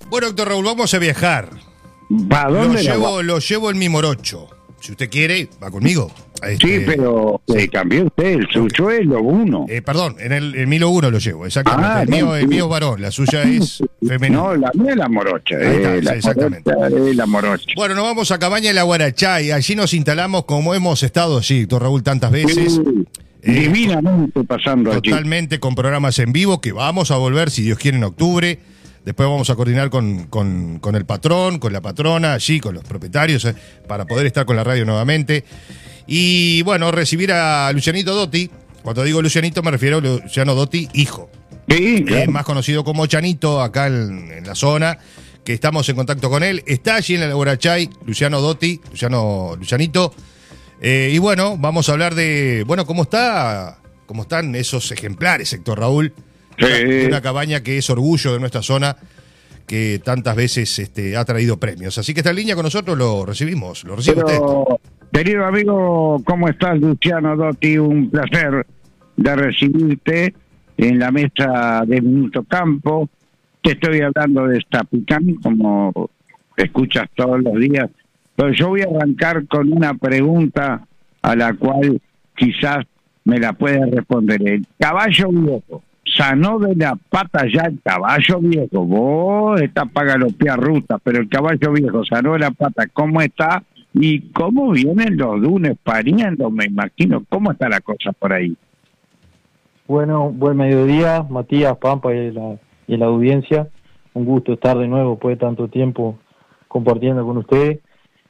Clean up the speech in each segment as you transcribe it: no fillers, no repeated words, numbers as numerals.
Bueno, doctor Raúl, vamos a viajar. ¿Para dónde? Lo llevo en mi morocho. Si usted quiere, va conmigo. Sí, pero cambió usted, el suyo es lo uno. Perdón, en mi lo uno lo llevo, exactamente. El mío es varón, la suya es femenina. No, la mía es la morocha. Exactamente. Es la morocha. Bueno, nos vamos a Cabaña de la Guarachay. Allí nos instalamos como hemos estado allí, doctor Raúl, tantas veces. Sí, divinamente pasando allí. Totalmente con programas en vivo que vamos a volver, si Dios quiere, en octubre. Después vamos a coordinar con el patrón, con la patrona, allí, con los propietarios, para poder estar con la radio nuevamente. Y bueno, recibir a Lucianito Dotti. Cuando digo Lucianito me refiero a Luciano Dotti, hijo. Sí, claro. Más conocido como Chanito, acá en la zona, que estamos en contacto con él. Está allí en la Guarachay, Luciano Dotti, Lucianito. Y bueno, vamos a hablar de, cómo están esos ejemplares, Héctor Raúl. De una cabaña que es orgullo de nuestra zona, que tantas veces ha traído premios. Así que está en línea con nosotros, lo recibe usted. Querido amigo, ¿cómo estás, Luciano Dotti? Un placer de recibirte en la mesa de Minuto Campo. Te estoy hablando de Estapicán, como escuchas todos los días. Pero yo voy a arrancar con una pregunta a la cual quizás me la puedes responder. El caballo viejo. ¿Sanó de la pata ya el caballo viejo? Vos está para galopear ruta, pero el caballo viejo sanó de la pata. ¿Cómo está? ¿Y cómo vienen los dunes pariendo? Me imagino. ¿Cómo está la cosa por ahí? Bueno, buen mediodía, Matías, Pampa y la audiencia. Un gusto estar de nuevo después de tanto tiempo compartiendo con ustedes.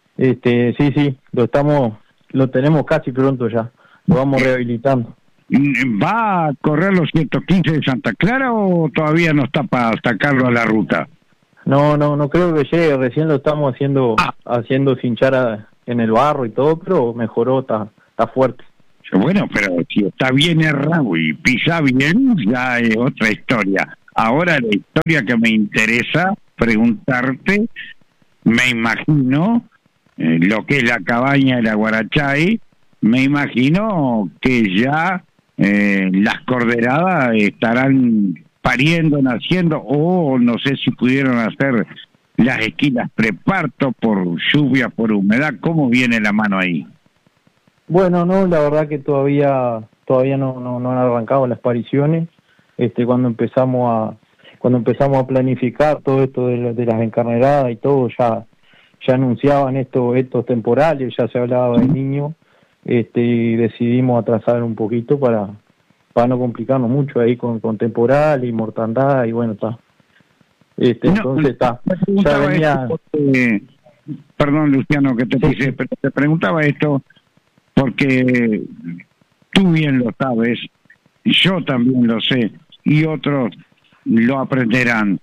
Sí, lo tenemos casi pronto ya. Lo vamos rehabilitando. ¿Va a correr los 115 de Santa Clara o todavía no está para sacarlo a la ruta? No creo que llegue. Recién lo estamos haciendo cinchar en el barro y todo, pero mejoró, está fuerte. Bueno, pero si está bien errado y pisa bien, ya es otra historia. Ahora la historia que me interesa preguntarte, me imagino lo que es la cabaña de la Guarachay, me imagino que ya las corderadas estarán pariendo, naciendo, o no sé si pudieron hacer las esquilas preparto por lluvia, por humedad. ¿Cómo viene la mano ahí? Bueno, no, la verdad que todavía no han arrancado las pariciones. Cuando empezamos a planificar todo esto de las encarneradas y todo, ya anunciaban estos temporales, ya se hablaba de niños. Y decidimos atrasar un poquito para no complicarnos mucho ahí con temporal y mortandad, y bueno, está. Entonces está. Ya venía... Perdón, Luciano, que te pise, pero te preguntaba esto porque tú bien lo sabes, yo también lo sé, y otros lo aprenderán.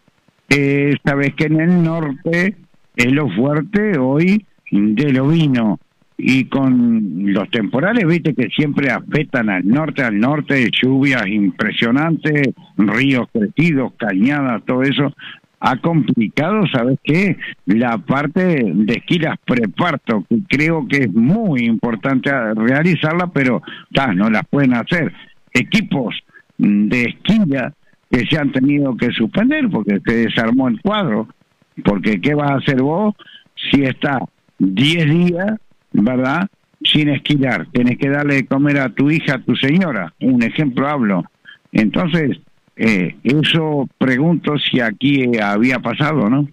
Sabes que en el norte es lo fuerte hoy del ovino. Y con los temporales, viste que siempre afectan al norte, lluvias impresionantes, ríos crecidos, cañadas, todo eso. Ha complicado, ¿sabes qué? La parte de esquilas preparto, que creo que es muy importante realizarla, pero no las pueden hacer. Equipos de esquila que se han tenido que suspender porque se desarmó el cuadro. Porque ¿qué vas a hacer vos si está 10 días... ¿verdad? Sin esquilar, tenés que darle de comer a tu hija, a tu señora, un ejemplo hablo. Entonces, eso pregunto si aquí había pasado, ¿no?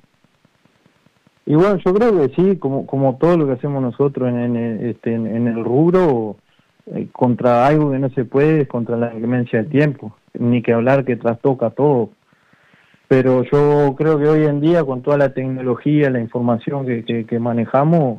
Y bueno, yo creo que sí, como todo lo que hacemos nosotros en el rubro, contra algo que no se puede, es contra la inclemencia del tiempo, ni que hablar que trastoca todo. Pero yo creo que hoy en día, con toda la tecnología, la información que manejamos,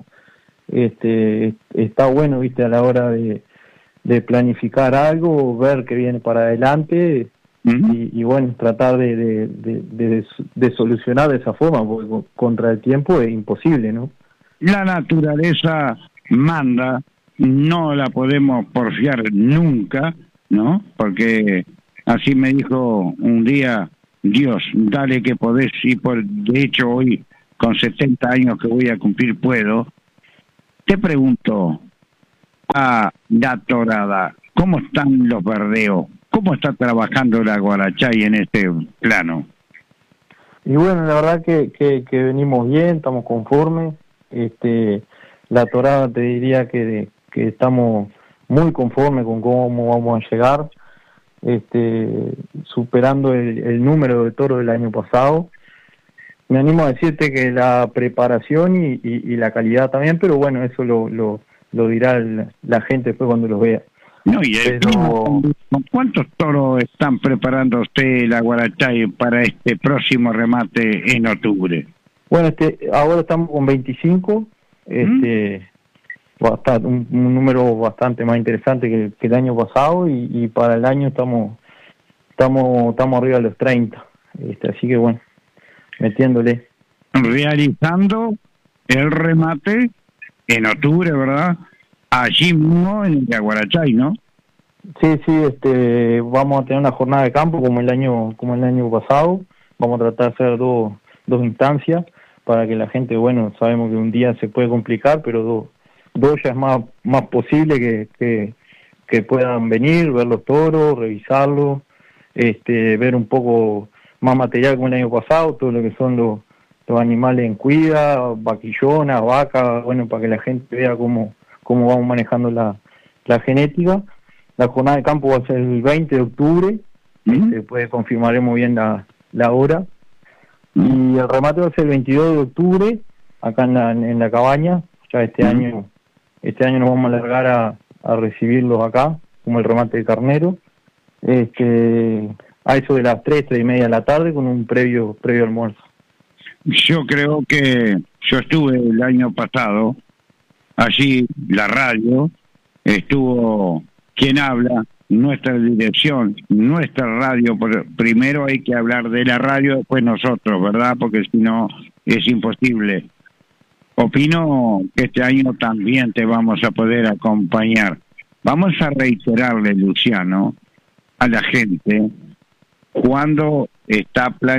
está bueno, viste, a la hora de planificar algo, ver que viene para adelante. Y bueno, tratar de solucionar de esa forma, porque contra el tiempo es imposible, ¿no? La naturaleza manda, no la podemos porfiar nunca, ¿no? Porque así me dijo un día Dios, dale que podés, y de hecho hoy con 70 años que voy a cumplir puedo. Te pregunto, a la torada, ¿cómo están los verdeos? ¿Cómo está trabajando la Guarachay en este plano? Y bueno, la verdad que venimos bien, estamos conformes. La torada te diría que estamos muy conformes con cómo vamos a llegar, superando el número de toros del año pasado. Me animo a decirte que la preparación y la calidad también, pero bueno, eso lo dirá la gente después cuando los vea. No, y ¿cuántos toros están preparando usted, la Guarachay, para este próximo remate en octubre? Bueno, ahora estamos con 25, bastante, un número bastante más interesante que el año pasado, y para el año estamos arriba de los 30, así que bueno, metiéndole. Realizando el remate en octubre, ¿verdad? Allí mismo en el Guarachay, ¿no? Sí, vamos a tener una jornada de campo como el año pasado. Vamos a tratar de hacer dos instancias para que la gente, bueno, sabemos que un día se puede complicar, pero dos ya es más posible que puedan venir, ver los toros, revisarlos, ver un poco más material como el año pasado, todo lo que son los animales en cuida, vaquillonas, vacas, bueno, para que la gente vea cómo vamos manejando la genética. La jornada de campo va a ser el 20 de octubre, después confirmaremos bien la hora. Y el remate va a ser el 22 de octubre, acá en la cabaña. Ya este año nos vamos a largar a recibirlos acá, como el remate de carnero. A eso de las 3:30 de la tarde, con un previo almuerzo. Yo creo que yo estuve el año pasado, allí la radio, estuvo quien habla, nuestra dirección, nuestra radio. Primero hay que hablar de la radio, después nosotros, ¿verdad? Porque si no es imposible. Opino que este año también te vamos a poder acompañar. Vamos a reiterarle, Luciano, a la gente cuando está planeando